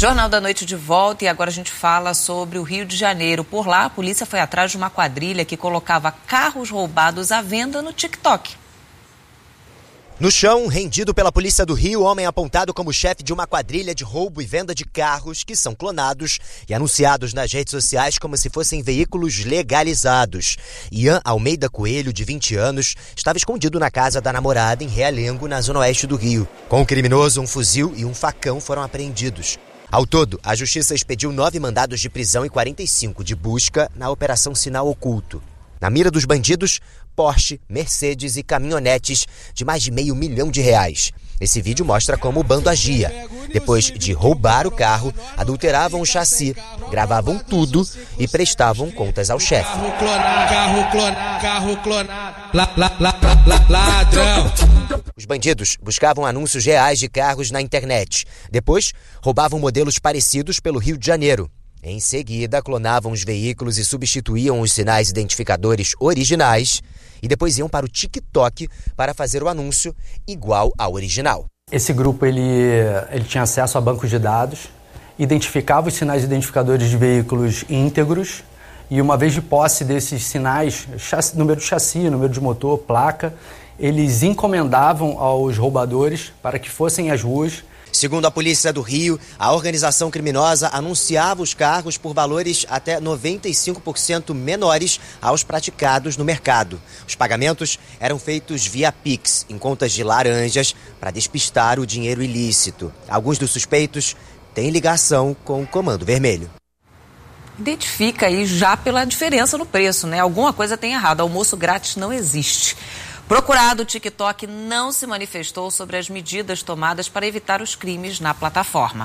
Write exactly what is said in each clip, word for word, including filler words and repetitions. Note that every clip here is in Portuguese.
Jornal da Noite de volta e agora a gente fala sobre o Rio de Janeiro. Por lá, a polícia foi atrás de uma quadrilha que colocava carros roubados à venda no TikTok. No chão, rendido pela polícia do Rio, homem apontado como chefe de uma quadrilha de roubo e venda de carros que são clonados e anunciados nas redes sociais como se fossem veículos legalizados. Ian Almeida Coelho, de vinte anos, estava escondido na casa da namorada em Realengo, na zona oeste do Rio. Com o criminoso, um fuzil e um facão foram apreendidos. Ao todo, a Justiça expediu nove mandados de prisão e quarenta e cinco de busca na Operação Sinal Oculto. Na mira dos bandidos, Porsche, Mercedes e caminhonetes de mais de meio milhão de reais. Esse vídeo mostra como o bando agia. Depois de roubar o carro, adulteravam o chassi, gravavam tudo e prestavam contas ao chefe. Carro clonado, carro clonado, carro clonado, lá, lá, lá, lá, ladrão. Os bandidos buscavam anúncios reais de carros na internet. Depois, roubavam modelos parecidos pelo Rio de Janeiro. Em seguida, clonavam os veículos e substituíam os sinais identificadores originais e depois iam para o TikTok para fazer o anúncio igual ao original. Esse grupo ele, ele tinha acesso a bancos de dados, identificava os sinais identificadores de veículos íntegros e, uma vez de posse desses sinais, chassi, número de chassi, número de motor, placa, eles encomendavam aos roubadores para que fossem às ruas. Segundo a polícia do Rio, a organização criminosa anunciava os carros por valores até noventa e cinco por cento menores aos praticados no mercado. Os pagamentos eram feitos via Pix, em contas de laranjas, para despistar o dinheiro ilícito. Alguns dos suspeitos têm ligação com o Comando Vermelho. Identifica aí já pela diferença no preço, né? Alguma coisa tem errado. Almoço grátis não existe. Procurado, o TikTok não se manifestou sobre as medidas tomadas para evitar os crimes na plataforma.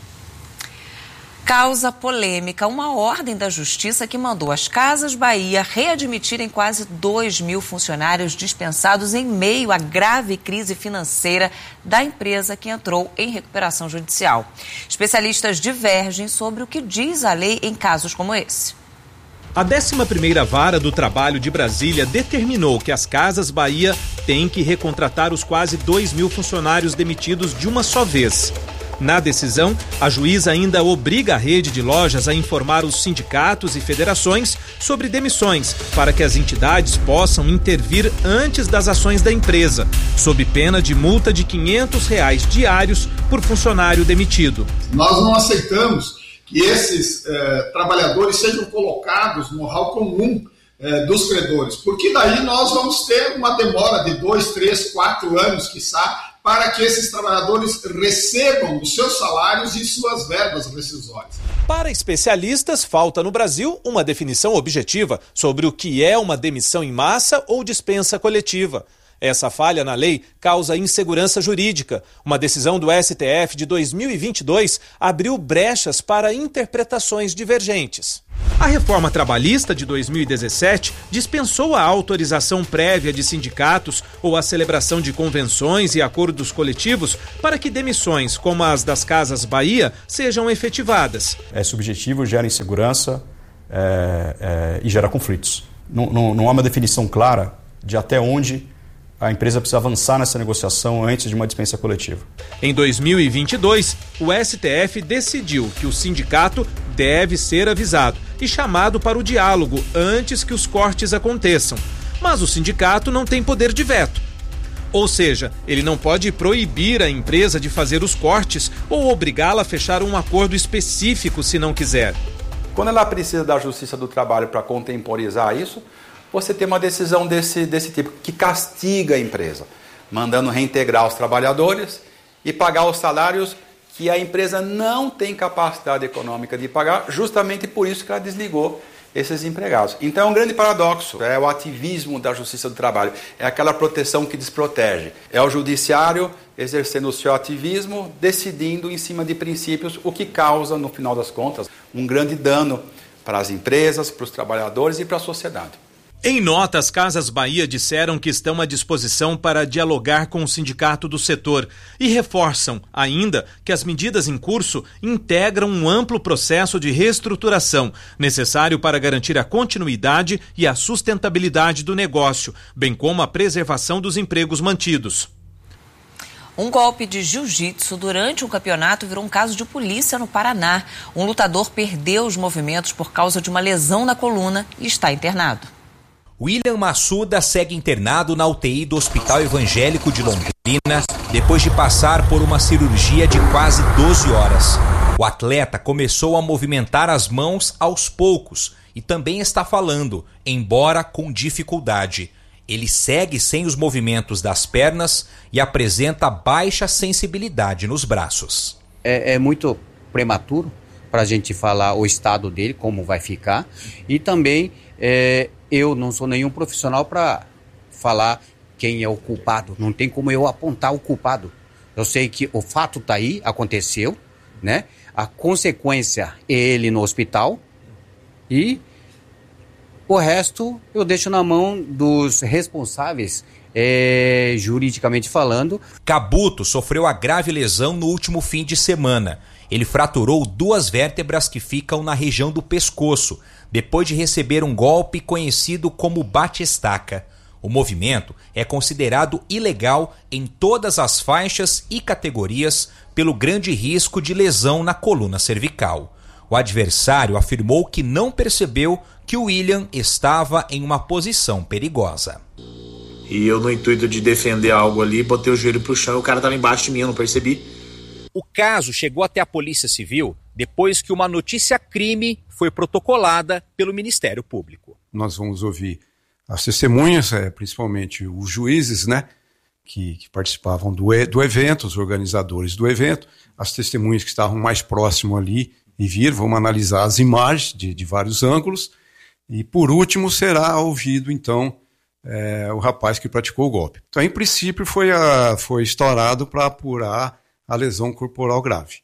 Causa polêmica uma ordem da Justiça que mandou as Casas Bahia readmitirem quase dois mil funcionários dispensados em meio à grave crise financeira da empresa que entrou em recuperação judicial. Especialistas divergem sobre o que diz a lei em casos como esse. A décima primeira Vara do Trabalho de Brasília determinou que as Casas Bahia têm que recontratar os quase dois mil funcionários demitidos de uma só vez. Na decisão, a juíza ainda obriga a rede de lojas a informar os sindicatos e federações sobre demissões, para que as entidades possam intervir antes das ações da empresa, sob pena de multa de quinhentos reais diários por funcionário demitido. Nós não aceitamos que esses eh, trabalhadores sejam colocados no rol comum eh, dos credores, porque daí nós vamos ter uma demora de dois, três, quatro anos, quiçá, para que esses trabalhadores recebam os seus salários e suas verbas rescisórias. Para especialistas, falta no Brasil uma definição objetiva sobre o que é uma demissão em massa ou dispensa coletiva. Essa falha na lei causa insegurança jurídica. Uma decisão do S T F de dois mil e vinte e dois abriu brechas para interpretações divergentes. A reforma trabalhista de dois mil e dezessete dispensou a autorização prévia de sindicatos ou a celebração de convenções e acordos coletivos para que demissões como as das Casas Bahia sejam efetivadas. É subjetivo, gera insegurança é, é, e gera conflitos. Não, não, não há uma definição clara de até onde a empresa precisa avançar nessa negociação antes de uma dispensa coletiva. Em dois mil e vinte e dois, o S T F decidiu que o sindicato deve ser avisado e chamado para o diálogo antes que os cortes aconteçam. Mas o sindicato não tem poder de veto. Ou seja, ele não pode proibir a empresa de fazer os cortes ou obrigá-la a fechar um acordo específico se não quiser. Quando ela precisa da Justiça do Trabalho para contemporizar isso, você tem uma decisão desse, desse tipo, que castiga a empresa, mandando reintegrar os trabalhadores e pagar os salários que a empresa não tem capacidade econômica de pagar, justamente por isso que ela desligou esses empregados. Então é um grande paradoxo, é o ativismo da Justiça do Trabalho, é aquela proteção que desprotege. É o judiciário exercendo o seu ativismo, decidindo em cima de princípios, o que causa, no final das contas, um grande dano para as empresas, para os trabalhadores e para a sociedade. Em nota, as Casas Bahia disseram que estão à disposição para dialogar com o sindicato do setor e reforçam, ainda, que as medidas em curso integram um amplo processo de reestruturação necessário para garantir a continuidade e a sustentabilidade do negócio, bem como a preservação dos empregos mantidos. Um golpe de jiu-jitsu durante um campeonato virou um caso de polícia no Paraná. Um lutador perdeu os movimentos por causa de uma lesão na coluna e está internado. William Massuda segue internado na U T I do Hospital Evangélico de Londrina depois de passar por uma cirurgia de quase doze horas. O atleta começou a movimentar as mãos aos poucos e também está falando, embora com dificuldade. Ele segue sem os movimentos das pernas e apresenta baixa sensibilidade nos braços. É, é muito prematuro para a gente falar o estado dele, como vai ficar. E também é, eu não sou nenhum profissional para falar quem é o culpado. Não tem como eu apontar o culpado. Eu sei que o fato está aí, aconteceu, né? A consequência é ele no hospital e o resto eu deixo na mão dos responsáveis, é, juridicamente falando. Cabuto sofreu a grave lesão no último fim de semana. Ele fraturou duas vértebras que ficam na região do pescoço, depois de receber um golpe conhecido como bate-estaca. O movimento é considerado ilegal em todas as faixas e categorias pelo grande risco de lesão na coluna cervical. O adversário afirmou que não percebeu que o William estava em uma posição perigosa. E eu, no intuito de defender algo ali, botei o joelho pro chão e o cara estava embaixo de mim, eu não percebi. O caso chegou até a Polícia Civil depois que uma notícia-crime foi protocolada pelo Ministério Público. Nós vamos ouvir as testemunhas, principalmente os juízes, né, que, que participavam do, do evento, os organizadores do evento, as testemunhas que estavam mais próximo ali e viram, vamos analisar as imagens de, de vários ângulos e, por último, será ouvido, então, é, o rapaz que praticou o golpe. Então, em princípio, foi, a, foi estourado para apurar a lesão corporal grave.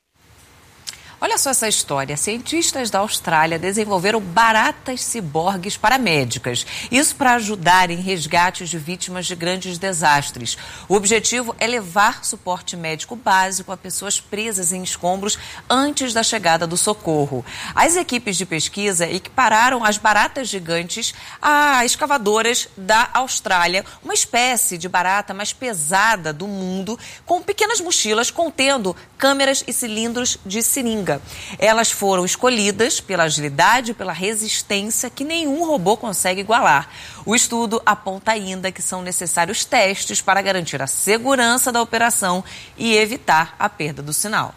Olha só essa história. Cientistas da Austrália desenvolveram baratas ciborgues paramédicas. Isso para ajudar em resgates de vítimas de grandes desastres. O objetivo é levar suporte médico básico a pessoas presas em escombros antes da chegada do socorro. As equipes de pesquisa equipararam as baratas gigantes a escavadoras da Austrália, uma espécie de barata mais pesada do mundo, com pequenas mochilas contendo câmeras e cilindros de seringa. Elas foram escolhidas pela agilidade e pela resistência que nenhum robô consegue igualar. O estudo aponta ainda que são necessários testes para garantir a segurança da operação e evitar a perda do sinal.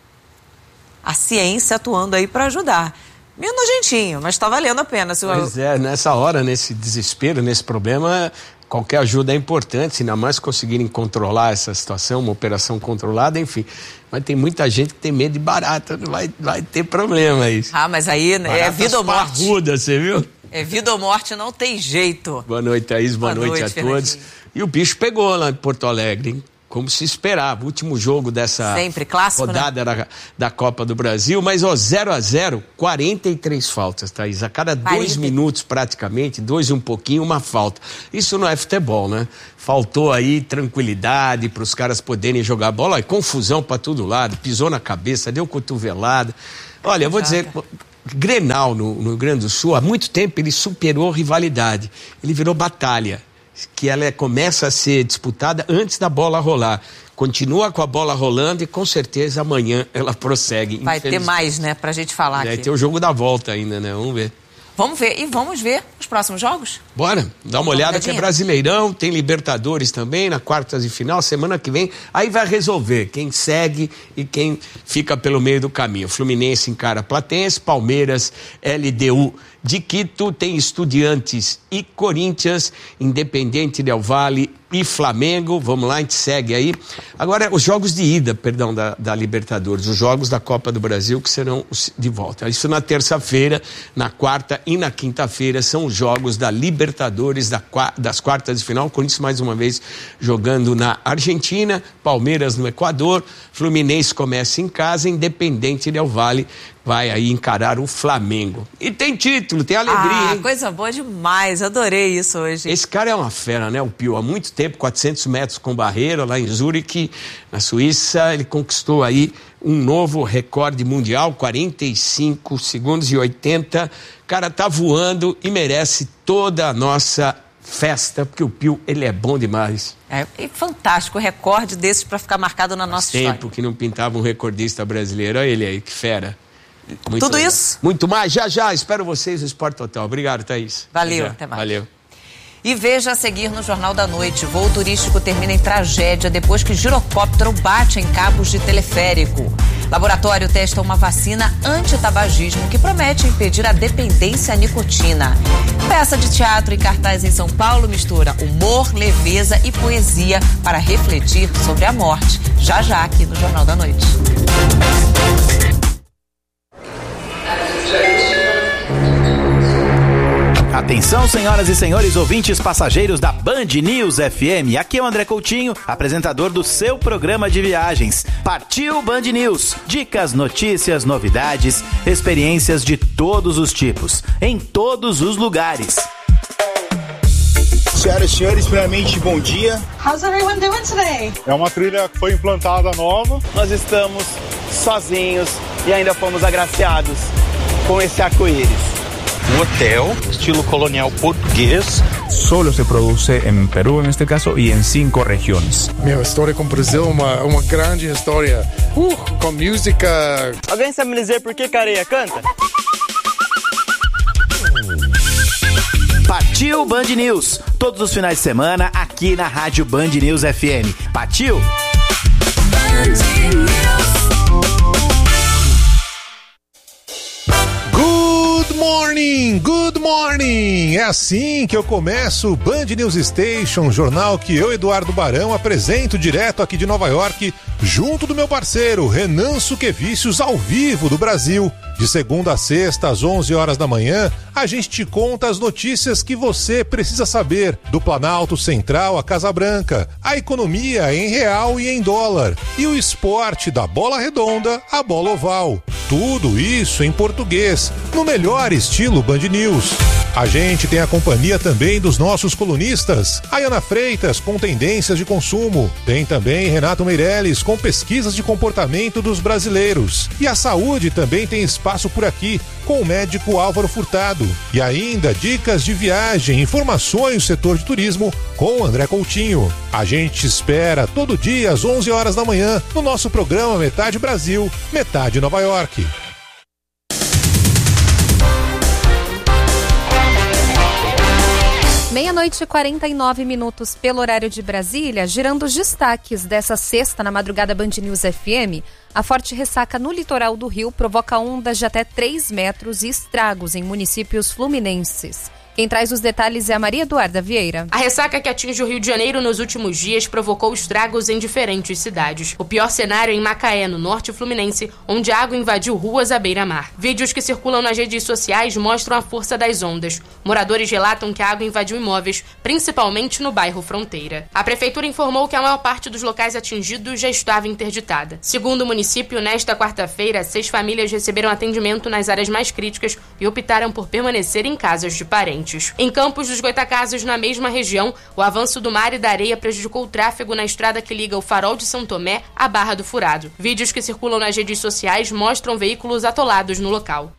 A ciência atuando aí para ajudar. Meio nojentinho, mas está valendo a pena. Senhor. Pois é, nessa hora, nesse desespero, nesse problema, qualquer ajuda é importante, ainda mais conseguirem controlar essa situação, uma operação controlada, enfim. Mas tem muita gente que tem medo de barata, vai, vai ter problema isso. Ah, mas aí Baratas é vida ou morte. Parruda, você viu? É vida ou morte, não tem jeito. Boa noite, Thaís, boa, boa noite, noite a todos. E o bicho pegou lá em Porto Alegre, hein? Como se esperava, o último jogo dessa Sempre, clássico, rodada né? da, da Copa do Brasil, mas ó, zero a zero, quarenta e três faltas, Thaís, a cada dois minutos praticamente, dois e um pouquinho, uma falta. Isso não é futebol, né? Faltou aí tranquilidade para os caras poderem jogar bola, confusão para todo lado, pisou na cabeça, deu cotovelada. Olha, eu vou dizer, Grenal no, no Rio Grande do Sul, há muito tempo ele superou rivalidade, ele virou batalha, que ela começa a ser disputada antes da bola rolar. Continua com a bola rolando e com certeza amanhã ela prossegue. Vai ter mais, né, pra gente falar Vai aqui. ter o jogo da volta ainda, né? Vamos ver. Vamos ver. E vamos ver os próximos jogos? Bora, dá uma olhada que é Brasileirão, tem Libertadores também, na quartas de final, semana que vem. Aí vai resolver quem segue e quem fica pelo meio do caminho. Fluminense encara Platense, Palmeiras, L D U de Quito, tem Estudiantes e Corinthians, Independente Del Valle e Flamengo. Vamos lá, a gente segue aí. Agora, os jogos de ida, perdão, da, da Libertadores, os jogos da Copa do Brasil que serão de volta. Isso na terça-feira, na quarta e na quinta-feira são os jogos da Libertadores da, das quartas de final. O Corinthians mais uma vez jogando na Argentina, Palmeiras no Equador, Fluminense começa em casa, Independente Del Valle vai aí encarar o Flamengo. E tem título, tem alegria, ah, hein? Coisa boa demais, adorei isso hoje. Esse cara é uma fera, né, o Pio? Há muito tempo, quatrocentos metros com barreira, lá em Zurique, na Suíça, ele conquistou aí um novo recorde mundial, quarenta e cinco segundos e oitenta. O cara tá voando e merece toda a nossa festa, porque o Pio, ele é bom demais. É, e fantástico, recorde desses para ficar marcado na nossa Faz tempo história. que não pintava um recordista brasileiro. Olha ele aí, que fera. Muito Tudo legal. isso? Muito mais, já já. Espero vocês no Sport Total. Obrigado, Thaís. Valeu, até, até mais. Valeu. E veja a seguir no Jornal da Noite. Voo turístico termina em tragédia depois que girocóptero bate em cabos de teleférico. Laboratório testa uma vacina anti-tabagismo que promete impedir a dependência à nicotina. Peça de teatro em cartaz em São Paulo mistura humor, leveza e poesia para refletir sobre a morte. Já já aqui no Jornal da Noite. Atenção, senhoras e senhores ouvintes passageiros da Band News F M. Aqui é o André Coutinho, apresentador do seu programa de viagens. Partiu Band News. Dicas, notícias, novidades, experiências de todos os tipos, em todos os lugares. Senhoras e senhores, primeiramente, bom dia. How's everyone doing today? É uma trilha que foi implantada nova. Nós estamos sozinhos e ainda fomos agraciados com esse arco-íris. Um hotel, estilo colonial português. Solo se produce em Peru, neste caso, e em cinco regiões. Meu, a história com o Brasil é uma, uma grande história. Uh, com música. Alguém sabe me dizer por que Careia canta? Partiu Band News. Todos os finais de semana aqui na Rádio Band News F M. Partiu? Band News. Good morning, good morning! É assim que eu começo o Band News Station, jornal que eu, Eduardo Barão, apresento direto aqui de Nova York, junto do meu parceiro Renan Suquevicius, ao vivo do Brasil. De segunda a sexta, às onze horas da manhã, a gente te conta as notícias que você precisa saber do Planalto Central à Casa Branca, a economia em real e em dólar, e o esporte da bola redonda à bola oval. Tudo isso em português, no melhor estilo Band News. A gente tem a companhia também dos nossos colunistas, a Ana Freitas com tendências de consumo, tem também Renato Meirelles com pesquisas de comportamento dos brasileiros, e a saúde também tem espaço por aqui com o médico Álvaro Furtado, e ainda dicas de viagem, informações do setor de turismo com André Coutinho. A gente espera todo dia às onze horas da manhã no nosso programa Metade Brasil, Metade Nova York. Meia-noite e quarenta e nove minutos pelo horário de Brasília, girando os destaques dessa sexta na madrugada Band News F M, a forte ressaca no litoral do Rio provoca ondas de até três metros e estragos em municípios fluminenses. Quem traz os detalhes é a Maria Eduarda Vieira. A ressaca que atinge o Rio de Janeiro nos últimos dias provocou estragos em diferentes cidades. O pior cenário é em Macaé, no norte fluminense, onde a água invadiu ruas à beira-mar. Vídeos que circulam nas redes sociais mostram a força das ondas. Moradores relatam que a água invadiu imóveis, principalmente no bairro Fronteira. A prefeitura informou que a maior parte dos locais atingidos já estava interditada. Segundo o município, nesta quarta-feira, seis famílias receberam atendimento nas áreas mais críticas e optaram por permanecer em casas de parentes. Em Campos dos Goitacazes, na mesma região, o avanço do mar e da areia prejudicou o tráfego na estrada que liga o Farol de São Tomé à Barra do Furado. Vídeos que circulam nas redes sociais mostram veículos atolados no local.